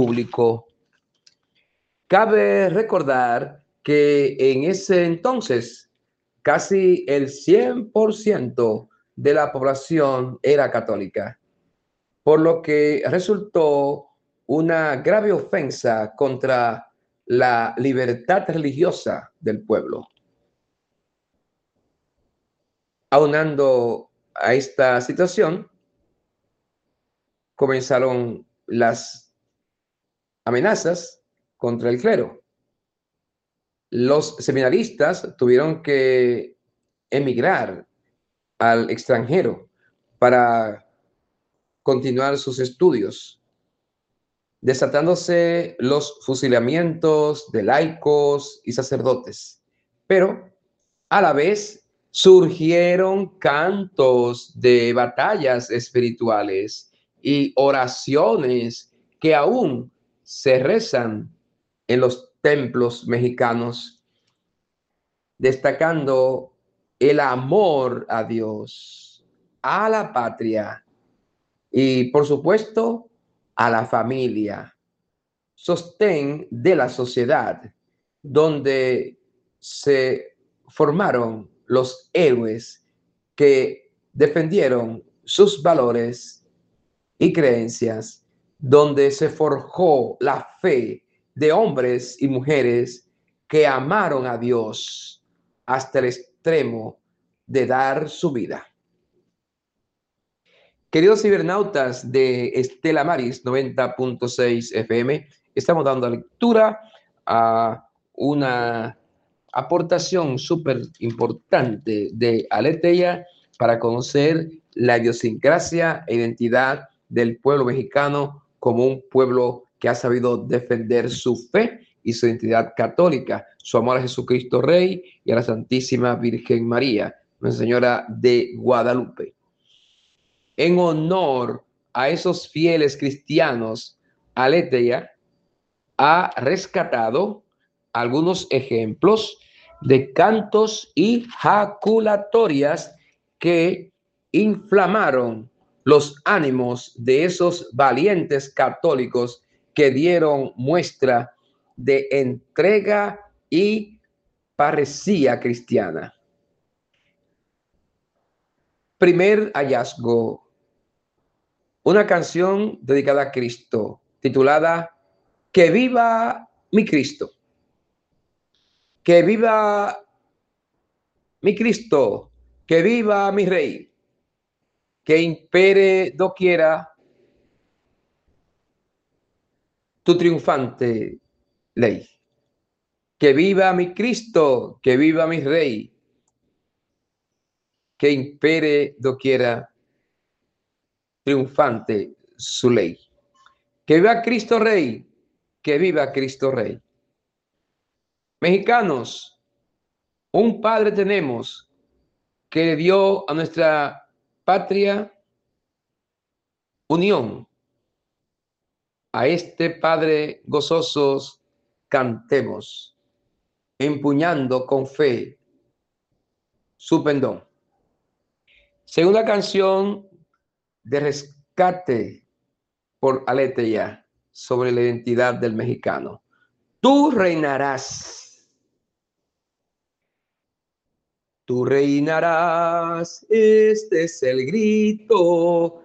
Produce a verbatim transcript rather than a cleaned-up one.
público. Cabe recordar que en ese entonces casi el cien por ciento de la población era católica, por lo que resultó una grave ofensa contra la libertad religiosa del pueblo. Aunando a esta situación, comenzaron las amenazas contra el clero. Los seminaristas tuvieron que emigrar al extranjero para continuar sus estudios, desatándose los fusilamientos de laicos y sacerdotes. Pero a la vez surgieron cantos de batallas espirituales y oraciones que aún se rezan en los templos mexicanos, destacando el amor a Dios, a la patria y, por supuesto, a la familia, sostén de la sociedad, donde se formaron los héroes que defendieron sus valores y creencias, donde se forjó la fe de hombres y mujeres que amaron a Dios hasta el extremo de dar su vida. Queridos cibernautas de Estela Maris noventa punto seis F M, estamos dando lectura a una aportación súper importante de Aleteia para conocer la idiosincrasia e identidad del pueblo mexicano como un pueblo que ha sabido defender su fe y su identidad católica, su amor a Jesucristo Rey y a la Santísima Virgen María, Nuestra Señora de Guadalupe. En honor a esos fieles cristianos, Aleteia ha rescatado algunos ejemplos de cantos y jaculatorias que inflamaron los ánimos de esos valientes católicos que dieron muestra de entrega y parresía cristiana. Primer hallazgo. Una canción dedicada a Cristo, titulada Que viva mi Cristo. Que viva mi Cristo, que viva mi Rey, que impere doquiera tu triunfante ley. Que viva mi Cristo, que viva mi Rey, que impere doquiera triunfante su ley. Que viva Cristo Rey, que viva Cristo Rey. Mexicanos, un Padre tenemos que le dio a nuestra patria unión. A este Padre gozosos cantemos, empuñando con fe su pendón. Segunda canción de rescate por Aleteia sobre la identidad del mexicano. Tú reinarás. Tú reinarás, este es el grito